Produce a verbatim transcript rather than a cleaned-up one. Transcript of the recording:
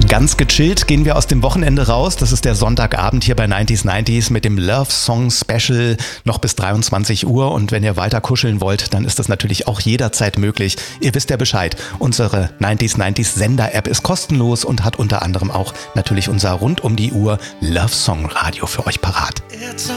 Ganz gechillt gehen wir aus dem Wochenende raus. Das ist der Sonntagabend hier bei neunzig neunzig mit dem Love Song Special noch bis dreiundzwanzig Uhr. Und wenn ihr weiter kuscheln wollt, dann ist das natürlich auch jederzeit möglich. Ihr wisst ja Bescheid. Unsere neunzig neunzig Sender-App ist kostenlos und hat unter anderem auch natürlich unser rund um die Uhr Love Song Radio für euch parat. It's a